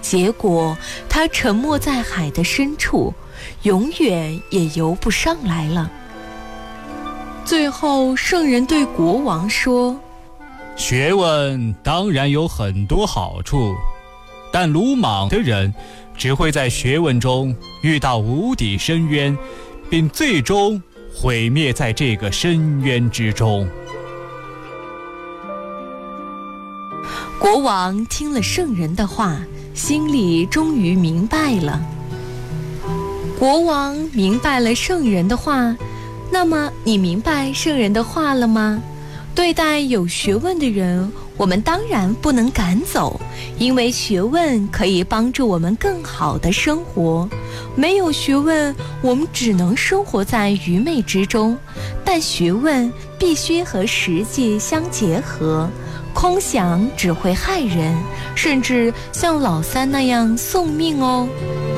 结果他沉没在海的深处，永远也游不上来了。最后圣人对国王说， 学问当然有很多好处，但鲁莽的人只会在学问中遇到无底深渊，并最终毁灭在这个深渊之中。 国王听了圣人的话，心里终于明白了。国王明白了圣人的话，那么你明白圣人的话了吗？对待有学问的人，我们当然不能赶走，因为学问可以帮助我们更好的生活。没有学问，我们只能生活在愚昧之中，但学问必须和实际相结合。空想只会害人，甚至像老三那样送命哦。